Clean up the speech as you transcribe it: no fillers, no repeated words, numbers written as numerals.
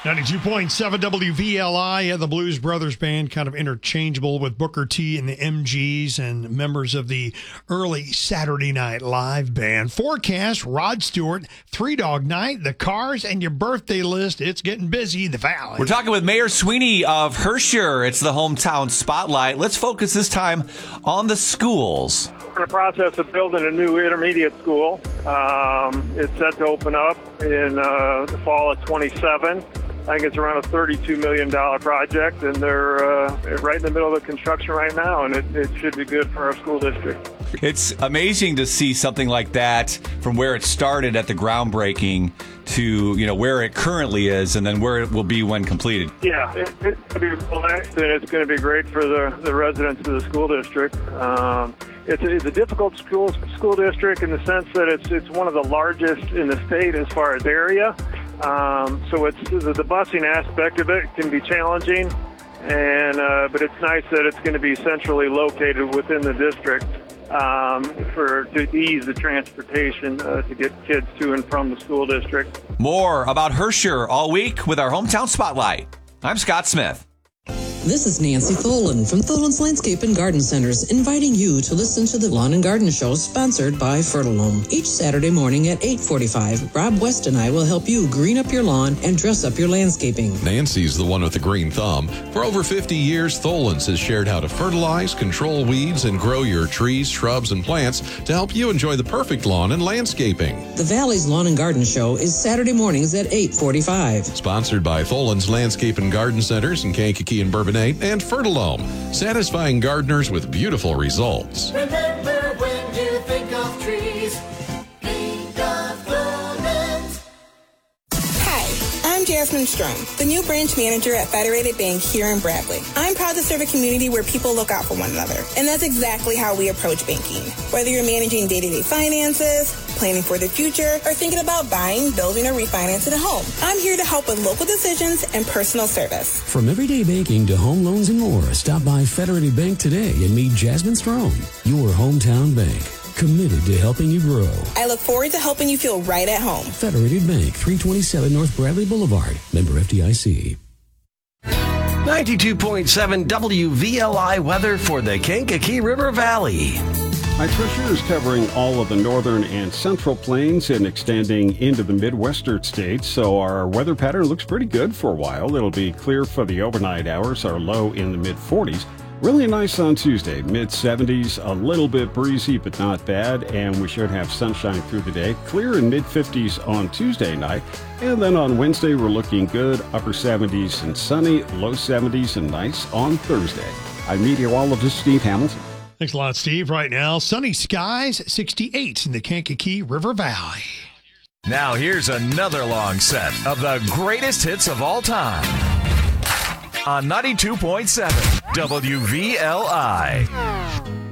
92.7 WVLI at the Blues Brothers Band, kind of interchangeable with Booker T and the MGs and members of the early Saturday Night Live band. Forecast, Rod Stewart, Three Dog Night, the Cars, and your birthday list. It's getting busy, the Valley. We're talking with Mayor Sweeney of Herscher. It's the hometown spotlight. Let's focus this time on the schools. We're in the process of building a new intermediate school. It's set to open up in the fall of 27. I think it's around a $32 million project, and they're right in the middle of the construction right now, and it should be good for our school district. It's amazing to see something like that from where it started at the groundbreaking to, where it currently is and then where it will be when completed. Yeah, it's going to be relaxed, and it's going to be great for the residents of the school district. It's a difficult school district in the sense that it's one of the largest in the state as far as area. So it's the busing aspect of it can be challenging, but it's nice that it's going to be centrally located within the district to ease the transportation to get kids to and from the school district. More about Herscher all week with our hometown spotlight. I'm Scott Smith. This is Nancy Tholen from Tholen's Landscape and Garden Centers, inviting you to listen to the Lawn and Garden Show sponsored by Fertilome. Each Saturday morning at 8:45, Rob West and I will help you green up your lawn and dress up your landscaping. Nancy's the one with the green thumb. For over 50 years, Tholen's has shared how to fertilize, control weeds, and grow your trees, shrubs, and plants to help you enjoy the perfect lawn and landscaping. The Valley's Lawn and Garden Show is Saturday mornings at 8:45. Sponsored by Tholen's Landscape and Garden Centers in Kankakee and Bourbonnais and Fertilome, satisfying gardeners with beautiful results. Remember, when you think of trees, think of Tholen's. Hi, I'm Jasmine Strom, the new branch manager at Federated Bank here in Bradley. I'm proud to serve a community where people look out for one another, and that's exactly how we approach banking. Whether you're managing day-to-day finances, planning for the future, or thinking about buying, building, or refinancing a home, I'm here to help with local decisions and personal service. From everyday banking to home loans and more, stop by Federated Bank today and meet Jasmine Strome, your hometown bank, committed to helping you grow. I look forward to helping you feel right at home. Federated Bank, 327 North Bradley Boulevard, member FDIC. 92.7 WVLI weather for the Kankakee River Valley. High pressure is covering all of the northern and central plains and extending into the Midwestern states, so our weather pattern looks pretty good for a while. It'll be clear for the overnight hours, our low in the mid-40s. Really nice on Tuesday, mid-70s, a little bit breezy but not bad, and we should have sunshine through the day. Clear in mid-50s on Tuesday night, and then on Wednesday we're looking good, upper 70s and sunny, low 70s and nice on Thursday. I'm meteorologist Steve Hamilton. Thanks a lot, Steve. Right now, sunny skies, 68 in the Kankakee River Valley. Now here's another long set of the greatest hits of all time on 92.7 WVLI.